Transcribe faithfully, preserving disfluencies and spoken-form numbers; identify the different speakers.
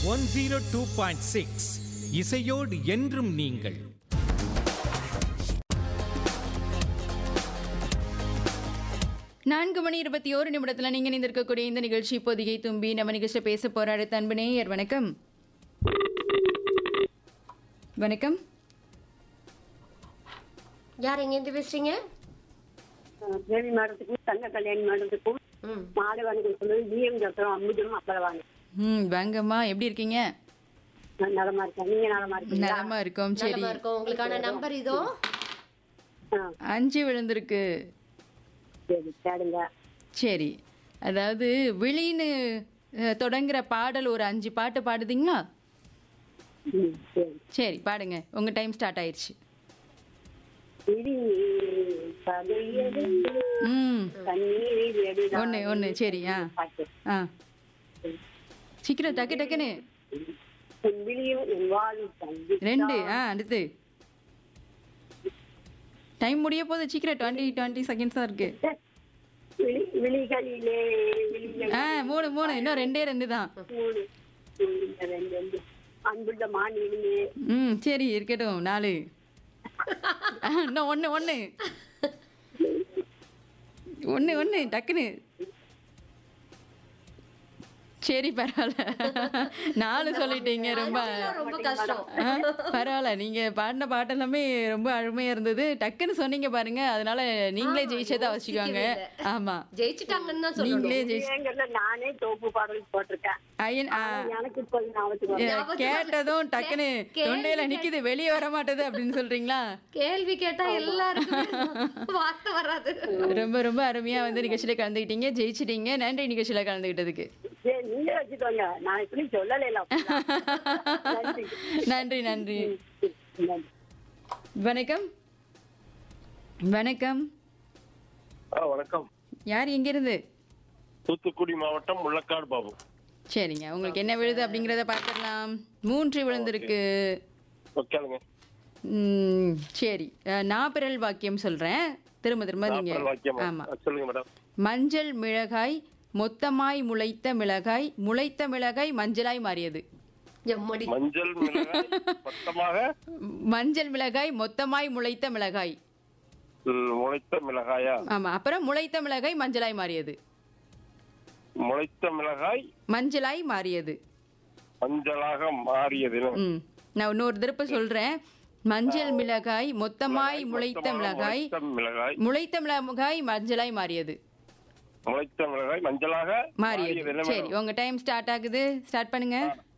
Speaker 1: One zero two point six இசையோடு என்றும் நீங்கள்.
Speaker 2: நான்கு மணி இருபத்தி ஓரு நிமிடத்தில் நீங்கள் இணைந்திருக்கக்கூடிய இந்த நிகழ்ச்சி பொதிகை தும்பி. நம்ம நிகழ்ச்சியை பேச போற அடுத்த அன்பு நேயர். வணக்கம். வணக்கம்.
Speaker 3: யார் எங்கேருந்து பேசுறீங்க?
Speaker 4: தேவி மேடத்துக்கும் தங்க கல்யாணி மேடத்துக்கும் மாலை வணக்கம் சொல்லி ஜிஎம் டாக்டர் அம்புஜம் அப்பளவாங்க.
Speaker 2: ம் வாங்கம்மா, எப்படி இருக்கீங்க?
Speaker 4: நான் நலமா இருக்கேன். நீங்க நலமா இருக்கீங்களா?
Speaker 2: நலமா இருக்கோம். சரி,
Speaker 3: நலமா இருக்கோம். உங்களுக்கான நம்பர் இதோ.
Speaker 4: ஆ,
Speaker 2: அஞ்சு விழுந்திருக்கு.
Speaker 4: சரி கேளுங்க.
Speaker 2: சரி, அதாவது விழின்னு அஹ், தொடங்குற பாடல் ஒரு அஞ்சு பாட்டு பாடுதீங்களா?
Speaker 4: ம், சரி.
Speaker 2: சரி பாடுங்க, உங்க டைம் ஸ்டார்ட் ஆயிடுச்சு.
Speaker 4: விழி பகையது
Speaker 2: ம்
Speaker 4: கண்ணீரில் எடுதாய்.
Speaker 2: ஒன்று ஒன்று சரி. ஆ
Speaker 4: பாட்டு.
Speaker 2: ஆ சீக்கிரம் டக்கு டக்குன்னு.
Speaker 4: உன் விழியும் என் வாழும் தந்தி.
Speaker 2: ரெண்டு. ஆ அடுத்து டைம் முடிய போது. சீக்கிரம் டுவெண்ட்டி டுவெண்ட்டி செகண்ட்ஸ் தான் இருக்கு.
Speaker 4: விழி விழிகளிலே விழிகள்
Speaker 2: ஆ மூணு மூணு இன்னும் ரெண்டே ரெண்டு தான்.
Speaker 4: மூணு. ம், ரெண்டு, ரெண்டு. அன்புள்ள மாநிலே
Speaker 2: ம் சரி இருக்கட்டும். நாலு. ஆ, இன்னும் ஒன்று ஒன்று ஒன்று ஒன்று டக்குன்னு. சரி பரவாயில்ல, நாலு சொல்லிட்டீங்க. ரொம்ப
Speaker 3: அதெல்லாம் ரொம்ப கஷ்டம்.
Speaker 2: ஆ, பரவாயில்ல. நீங்க பாடின பாட்டு எல்லாமே ரொம்ப அருமையா இருந்தது. டக்குன்னு சொன்னீங்க பாருங்க, அதனால நீங்களே
Speaker 3: ஆமா,
Speaker 2: ஜெயிச்சதா வச்சுக்கோங்க.
Speaker 3: யோசிக்கவே இல்ல.
Speaker 2: ஆமா,
Speaker 3: ஜெயிச்சுட்டாங்கன்னு தான் சொல்லணும்.
Speaker 2: நீங்களே ஜெயிச்சு.
Speaker 4: ஏங்கல்ல நானே தோப்பு பாடல் போட்டிருக்கேன்.
Speaker 2: ஐயன் ஆ,
Speaker 4: எனக்கு இப்போ ஞாபகத்துக்கு வருது.
Speaker 3: ஞாபகத்துக்கு
Speaker 2: கேட்டதும் டக்குன்னு
Speaker 3: கே-
Speaker 2: தொண்டையில
Speaker 3: கேள்வி
Speaker 2: நிக்குது, வெளியே வர மாட்டேது அப்படின்னு சொல்றீங்களா?
Speaker 3: கேள்வி கேட்டா எல்லாருக்கும் வார்த்தை வராது.
Speaker 2: ரொம்ப ரொம்ப அருமையா வந்து நிகழ்ச்சியில கலந்துக்கிட்டீங்க, ஜெயிச்சிட்டீங்க. நன்றி நிகழ்ச்சியில கலந்துக்கிட்டதுக்கு.
Speaker 4: சரி, நீங்க வச்சுக்கோங்க. நான் இப்படி சொல்லல.
Speaker 2: நன்றி நன்றி. வணக்கம். வணக்கம்.
Speaker 5: ஆ, வணக்கம்.
Speaker 2: யார் எங்க இருந்து?
Speaker 5: தூத்துக்குடி மாவட்டம் முள்ளக்காடு பாபு.
Speaker 2: சரிங்க, உங்களுக்கு என்ன விழுது அப்படிங்கறத பார்க்கலாம். மூன்று விழுந்திருக்கு.
Speaker 5: ஓகேங்க.
Speaker 2: ம், சரி, அஹ், நாப்பிரல் வாக்கியம் சொல்றேன், திரும்ப திரும்ப நீங்க.
Speaker 5: நாற்பது வாக்கியமா?
Speaker 2: ஆமா.
Speaker 5: ஆ, சொல்லுங்க மேடம்.
Speaker 2: மஞ்சள் மிளகாய் மொத்தமாய் முளைத்த மிளகாய், முளைத்த மிளகாய் மஞ்சளாய் மாறியது.
Speaker 3: எம்மடி.
Speaker 5: மஞ்சள் மிளகாய் மொத்தமாக
Speaker 2: மஞ்சள் மிளகாய் மொத்தமாய் முளைத்த மிளகாய்.
Speaker 5: ம், முளைத்த மிளகாயா?
Speaker 2: ஆமா, அப்புறம் முளைத்த மிளகாய் மஞ்சளாய் மாறியது.
Speaker 5: முளைத்த மிளகாய்
Speaker 2: மஞ்சளாய் மாறியது.
Speaker 5: மஞ்சளாக மாறியது.
Speaker 2: ம், நான் இன்னொரு திருப்ப சொல்றேன். மஞ்சள் மிளகாய் மொத்தமாய் முளைத்த மிளகாய்,
Speaker 5: முளைத்த மிளகாய்
Speaker 2: முளைத்த மிளகாய் மஞ்சளாய் மாறியது.
Speaker 5: முளைத்த மிளகாய் மஞ்சளாக
Speaker 2: மாறியது.
Speaker 5: மாறியது. என்ன
Speaker 2: சரி,
Speaker 5: மேடம்?
Speaker 2: உங்க டைம் ஸ்டார்ட் ஆகுது. ஸ்டார்ட் பண்ணுங்க.